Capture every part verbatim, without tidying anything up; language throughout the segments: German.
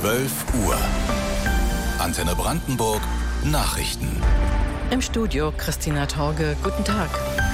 zwölf Uhr. Antenne Brandenburg Nachrichten. Im Studio Christina Torge. Guten Tag.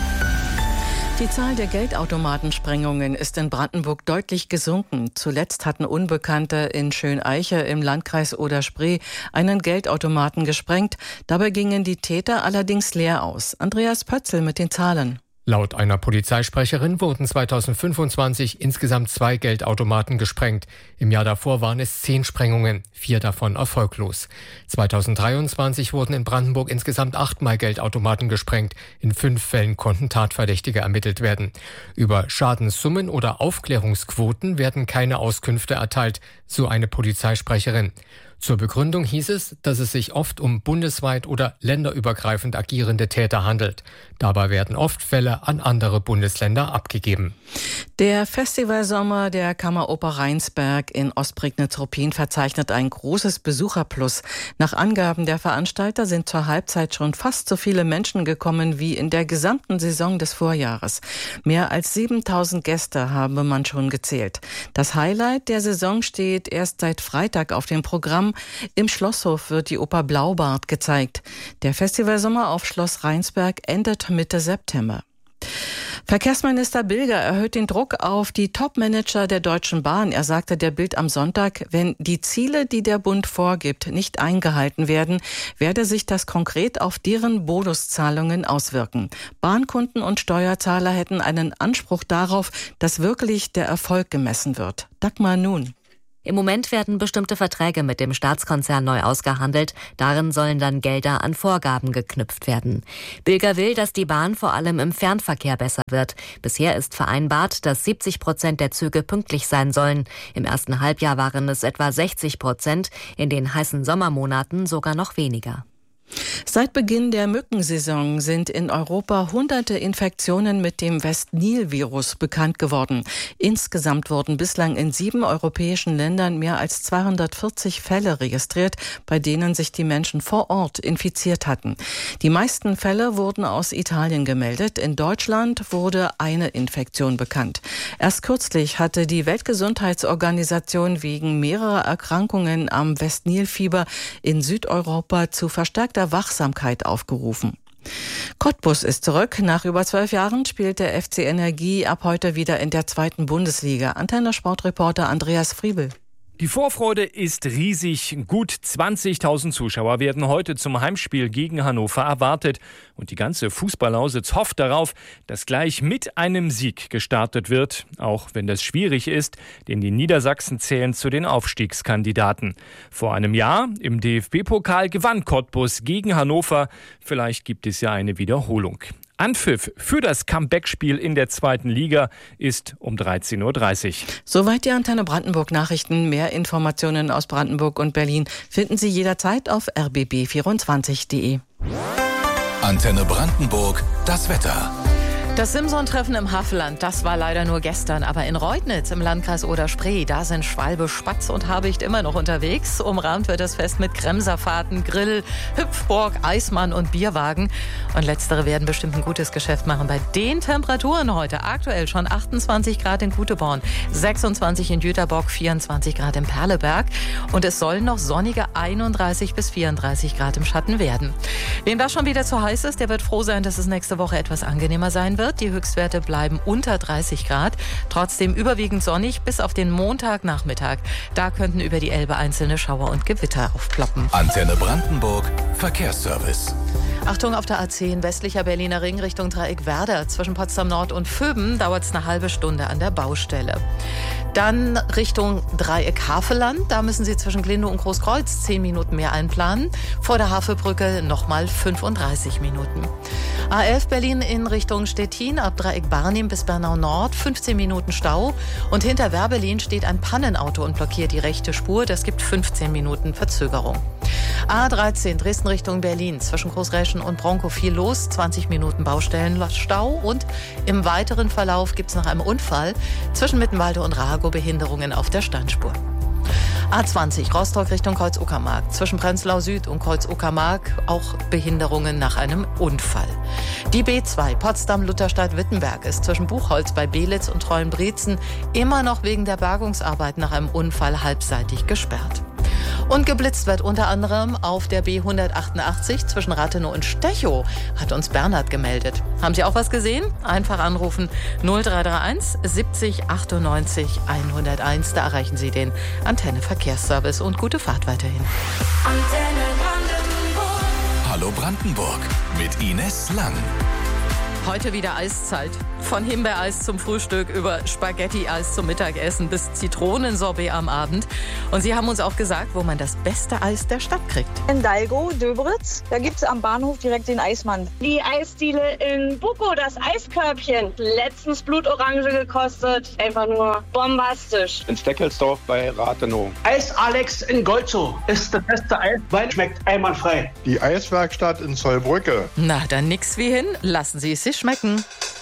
Die Zahl der Geldautomatensprengungen ist in Brandenburg deutlich gesunken. Zuletzt hatten Unbekannte in Schöneiche im Landkreis Oder-Spree einen Geldautomaten gesprengt. Dabei gingen die Täter allerdings leer aus. Andreas Pötzl mit den Zahlen. Laut einer Polizeisprecherin wurden zweitausendfünfundzwanzig insgesamt zwei Geldautomaten gesprengt. Im Jahr davor waren es zehn Sprengungen, vier davon erfolglos. zweitausenddreiundzwanzig wurden in Brandenburg insgesamt achtmal Geldautomaten gesprengt. In fünf Fällen konnten Tatverdächtige ermittelt werden. Über Schadenssummen oder Aufklärungsquoten werden keine Auskünfte erteilt, so eine Polizeisprecherin. Zur Begründung hieß es, dass es sich oft um bundesweit oder länderübergreifend agierende Täter handelt. Dabei werden oft Fälle an andere Bundesländer abgegeben. Der Festivalsommer der Kammeroper Rheinsberg in Ostprignitz-Ruppin verzeichnet ein großes Besucherplus. Nach Angaben der Veranstalter sind zur Halbzeit schon fast so viele Menschen gekommen wie in der gesamten Saison des Vorjahres. Mehr als siebentausend Gäste habe man schon gezählt. Das Highlight der Saison steht erst seit Freitag auf dem Programm. Im Schlosshof wird die Oper Blaubart gezeigt. Der Festivalsommer auf Schloss Rheinsberg endet Mitte September. Verkehrsminister Bilger erhöht den Druck auf die Topmanager der Deutschen Bahn. Er sagte der Bild am Sonntag, wenn die Ziele, die der Bund vorgibt, nicht eingehalten werden, werde sich das konkret auf deren Bonuszahlungen auswirken. Bahnkunden und Steuerzahler hätten einen Anspruch darauf, dass wirklich der Erfolg gemessen wird. Dagmar Nun. Im Moment werden bestimmte Verträge mit dem Staatskonzern neu ausgehandelt. Darin sollen dann Gelder an Vorgaben geknüpft werden. Bilger will, dass die Bahn vor allem im Fernverkehr besser wird. Bisher ist vereinbart, dass siebzig Prozent der Züge pünktlich sein sollen. Im ersten Halbjahr waren es etwa sechzig Prozent, in den heißen Sommermonaten sogar noch weniger. Seit Beginn der Mückensaison sind in Europa hunderte Infektionen mit dem West-Nil-Virus bekannt geworden. Insgesamt wurden bislang in sieben europäischen Ländern mehr als zweihundertvierzig Fälle registriert, bei denen sich die Menschen vor Ort infiziert hatten. Die meisten Fälle wurden aus Italien gemeldet. In Deutschland wurde eine Infektion bekannt. Erst kürzlich hatte die Weltgesundheitsorganisation wegen mehrerer Erkrankungen am West-Nil-Fieber in Südeuropa zu verstärkter Wachsamkeit aufgerufen. Cottbus ist zurück. Nach über zwölf Jahren spielt der F C Energie ab heute wieder in der zweiten Bundesliga. Antenne Sportreporter Andreas Friebel. Die Vorfreude ist riesig. Gut zwanzigtausend Zuschauer werden heute zum Heimspiel gegen Hannover erwartet. Und die ganze Fußballlausitz hofft darauf, dass gleich mit einem Sieg gestartet wird. Auch wenn das schwierig ist, denn die Niedersachsen zählen zu den Aufstiegskandidaten. Vor einem Jahr im D F B-Pokal gewann Cottbus gegen Hannover. Vielleicht gibt es ja eine Wiederholung. Anpfiff für das Comeback-Spiel in der zweiten Liga ist um dreizehn Uhr dreißig. Soweit die Antenne Brandenburg Nachrichten. Mehr Informationen aus Brandenburg und Berlin finden Sie jederzeit auf r b b vierundzwanzig punkt d e. Antenne Brandenburg, das Wetter. Das Simson-Treffen im Havelland, das war leider nur gestern. Aber in Reutnitz im Landkreis Oder-Spree, da sind Schwalbe, Spatz und Habicht immer noch unterwegs. Umrahmt wird das Fest mit Kremserfahrten, Grill, Hüpfburg, Eismann und Bierwagen. Und letztere werden bestimmt ein gutes Geschäft machen. Bei den Temperaturen heute aktuell schon achtundzwanzig Grad in Güteborn, sechsundzwanzig in Jüterbock, vierundzwanzig Grad im Perleberg. Und es sollen noch sonnige einunddreißig bis vierunddreißig Grad im Schatten werden. Wem das schon wieder zu heiß ist, der wird froh sein, dass es nächste Woche etwas angenehmer sein wird. Die Höchstwerte bleiben unter dreißig Grad. Trotzdem überwiegend sonnig bis auf den Montagnachmittag. Da könnten über die Elbe einzelne Schauer und Gewitter aufploppen. Antenne Brandenburg, Verkehrsservice. Achtung auf der A zehn, westlicher Berliner Ring Richtung Dreieck Werder. Zwischen Potsdam Nord und Vöben dauert es eine halbe Stunde an der Baustelle. Dann Richtung Dreieck Havelland. Da müssen Sie zwischen Glinde und Großkreuz zehn Minuten mehr einplanen. Vor der Havelbrücke nochmal fünfunddreißig Minuten. A elf Berlin in Richtung Stettin, ab Dreieck Barnim bis Bernau Nord, fünfzehn Minuten Stau. Und hinter Werbelin steht ein Pannenauto und blockiert die rechte Spur. Das gibt fünfzehn Minuten Verzögerung. A dreizehn Dresden Richtung Berlin, zwischen Großräschen und Bronkow viel los, zwanzig Minuten Baustellenstau. Und im weiteren Verlauf gibt es nach einem Unfall zwischen Mittenwalde und Rago Behinderungen auf der Standspur. A zwanzig Rostock Richtung Kreuz-Uckermark. Zwischen Prenzlau Süd und Kreuz-Uckermark auch Behinderungen nach einem Unfall. Die B zwei Potsdam-Lutherstadt-Wittenberg ist zwischen Buchholz bei Belitz und Treuenbrietzen immer noch wegen der Bergungsarbeit nach einem Unfall halbseitig gesperrt. Und geblitzt wird unter anderem auf der B hundertachtundachtzig zwischen Rathenow und Stechow, hat uns Bernhard gemeldet. Haben Sie auch was gesehen? Einfach anrufen null drei drei eins siebzig achtundneunzig hunderteins. Da erreichen Sie den Antenne Verkehrsservice und gute Fahrt weiterhin. Antenne Brandenburg. Hallo Brandenburg mit Ines Lang. Heute wieder Eiszeit. Von Himbeereis zum Frühstück über Spaghetti-Eis zum Mittagessen bis Zitronensorbet am Abend. Und Sie haben uns auch gesagt, wo man das beste Eis der Stadt kriegt. In Dalgo, Döberitz, da gibt es am Bahnhof direkt den Eismann. Die Eisdiele in Buko, das Eiskörbchen. Letztens Blutorange gekostet. Einfach nur bombastisch. In Steckelsdorf bei Rathenow. Eis Alex in Golzow ist das beste Eis. Wein schmeckt einwandfrei. Die Eiswerkstatt in Zollbrücke. Na, dann nix wie hin. Lassen Sie es sich schmecken.